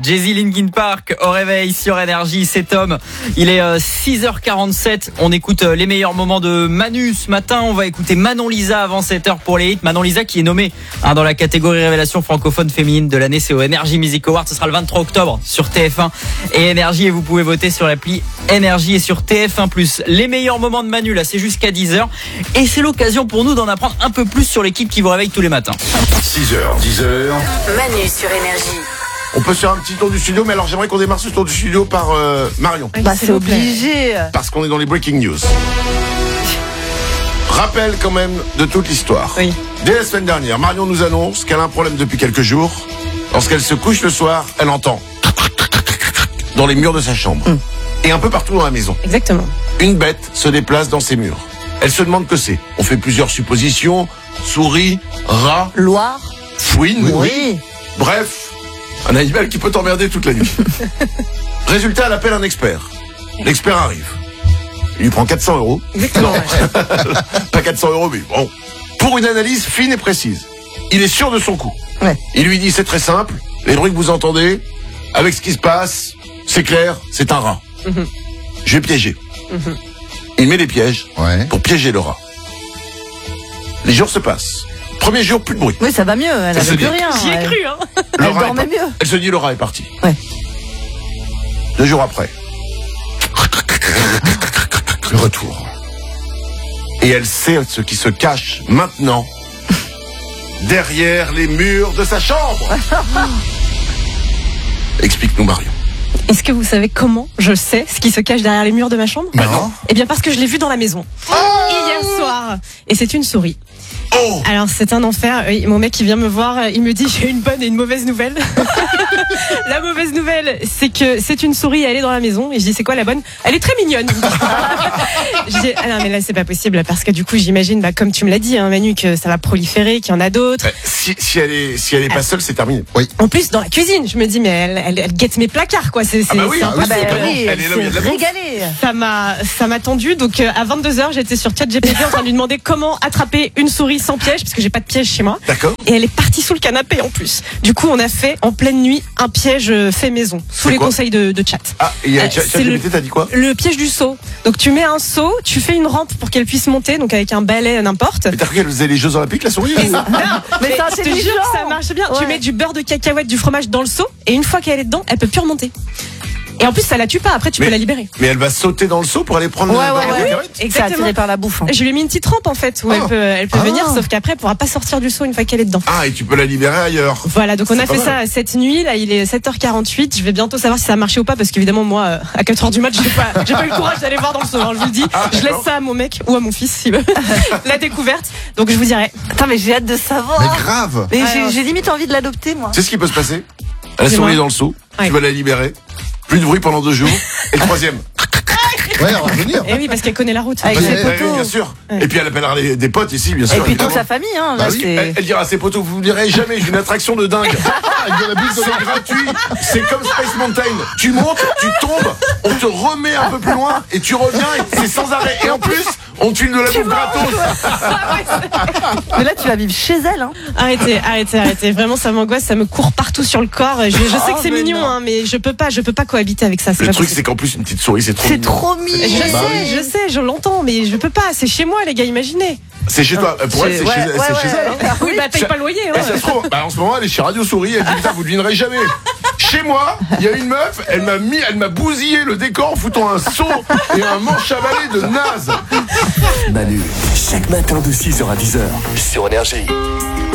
Jay-Z, Linkin Park au réveil sur Énergie, c'est Tom. Il est 6h47. On écoute les meilleurs moments de Manu ce matin. On va écouter Manon Lisa avant 7h pour les hits. Manon Lisa qui est nommée dans la catégorie révélation francophone féminine de l'année. C'est au Energy Music Award. Ce sera le 23 octobre sur TF1 et Énergie. Et vous pouvez voter sur l'appli Énergie et sur TF1+. Les meilleurs moments de Manu, là, c'est jusqu'à 10h. Et c'est l'occasion pour nous d'en apprendre un peu plus sur l'équipe qui vous réveille tous les matins. 6h, 10h. Manu sur Énergie. On peut faire un petit tour du studio, mais alors j'aimerais qu'on démarre ce tour du studio par Marion. Bah c'est obligé. Parce qu'on est dans les breaking news. Rappel quand même de toute l'histoire. Oui. Dès la semaine dernière, Marion nous annonce qu'elle a un problème depuis quelques jours. Lorsqu'elle se couche le soir, elle entend dans les murs de sa chambre. Et un peu partout dans la maison. Exactement. Une bête se déplace dans ses murs. Elle se demande que c'est. On fait plusieurs suppositions. Souris, rat, Loire. fouine, Oui. bref, un animal qui peut t'emmerder toute la nuit. Résultat, elle appelle un expert. L'expert arrive. Il lui prend 400 €. Exactement. Pas 400 €, mais bon. Pour une analyse fine et précise. Il est sûr de son coup. Ouais. Il lui dit, c'est très simple. Les bruits que vous entendez, avec ce qui se passe, c'est clair, c'est un rat. Je vais piéger. Il met des pièges pour piéger le rat. Les jours se passent. Premier jour, plus de bruit. Oui, ça va mieux. Elle Ça se avait plus dit. rien. J'y ai Elle- cru, hein. Le Elle rat est dormait parti. mieux. Elle se dit, le rat est parti. Ouais. 2 jours après. Le retour. Et elle sait ce qui se cache maintenant derrière les murs de sa chambre. Explique-nous, Marion. Est-ce que vous savez comment je sais ce qui se cache derrière les murs de ma chambre Non. Eh bien parce que je l'ai vu dans la maison hier soir. Et c'est une souris. Oh, Alors c'est un enfer. Oui, mon mec il vient me voir, il me dit j'ai une bonne et une mauvaise nouvelle. La mauvaise nouvelle c'est que c'est une souris, elle est dans la maison. Et je dis c'est quoi la bonne? Elle est très mignonne. Je dis ah non mais là c'est pas possible parce que du coup j'imagine comme tu me l'as dit hein, Manu que ça va proliférer, qu'il y en a d'autres. si elle est pas seule, c'est terminé. Oui. En plus dans la cuisine je me dis mais elle guette mes placards quoi. C'est Ah bah oui, c'est ah oui, impossible. oui, Elle est là où il y a de la bouffe. régalée. Ça m'a tendu. Donc à 22h, j'étais sur ChatGPT en train de lui demander comment attraper une souris sans piège parce que j'ai pas de piège chez moi. D'accord. Et elle est partie sous le canapé en plus. Du coup, on a fait en pleine nuit un piège fait maison sous C'est les quoi conseils de chat. Ah, et c'est ChatGPT, t'as dit quoi? Le piège du saut. Donc tu mets un saut, tu fais une rampe pour qu'elle puisse monter, donc avec un balai n'importe. Mais t'as cru qu'elle faisait les Jeux Olympiques, la souris? Mais c'est Je te intelligent. jure que ça marche bien. Tu Ouais. mets du beurre de cacahuète, du fromage dans le seau, et une fois qu'elle est dedans, elle peut plus remonter. Et en plus, ça la tue pas. Après, tu Mais- peux la libérer. Mais elle va sauter dans le seau pour aller prendre Ouais, la ouais, ouais. cacahuète. C'est Exactement. attiré par la bouffe. hein. Je lui ai mis une petite rampe en fait où Ah. elle peut Ah. venir, sauf qu'après elle pourra pas sortir du seau une fois qu'elle est dedans. Ah, et tu peux la libérer ailleurs. Voilà, donc on C'est a pas fait mal. ça cette nuit. Là, il est 7h48. Je vais bientôt savoir si ça a marché ou pas parce qu'évidemment moi, à 4h du mat, j'ai pas eu le courage d'aller voir dans le seau. Hein, je vous le dis. Ah, Je laisse d'accord. ça à mon mec ou à mon fils s'il veut. La découverte. Donc je vous dirai. Attends, mais j'ai hâte de savoir. grave. Mais Alors- j'ai limite envie de l'adopter, moi. C'est ce qui peut se passer. La Dis-moi. souris est dans le seau. Ouais. Tu vas la libérer. Plus de bruit pendant 2 jours. Et le troisième. Ouais, on va venir. Et oui, parce qu'elle connaît la route. Avec Ouais, ses ouais, poteaux. Bien sûr. Ouais. Et puis elle appellera des potes ici, bien sûr. Et puis toute évidemment. sa famille, hein. Bah là, oui, c'est- Elle dira à ses potos, vous ne direz jamais, j'ai une attraction de dingue. Avec de la buse de C'est gratuit, c'est comme Space Mountain. Tu montes, tu tombes, on te remet un peu plus loin et tu reviens et c'est sans arrêt. Et en plus, on tue de la bouffe gratos. Mais là, tu vas vivre chez elle, hein. Arrêtez. Vraiment, ça m'angoisse, ça me court partout sur le corps. Je sais que c'est mais mignon, non. hein, mais je peux pas cohabiter avec ça. Le pas truc, possible. c'est qu'en plus, une petite souris, c'est trop C'est mignon. trop mignon. Je sais, je l'entends, mais je peux pas. C'est chez moi, les gars, imaginez. C'est chez toi. Pour elle, c'est Ouais, chez, ouais, c'est chez ouais. elle. Hein. Oui, bah paye pas le loyer. Et ça se trouve, en ce moment, elle est chez Radio Souris. Elle dit, putain, vous devinerez jamais. Chez moi, il y a une meuf, elle m'a bousillé le décor en foutant un seau et un manche à balai de naze. Manu, chaque matin de 6h à 10h sur Énergie.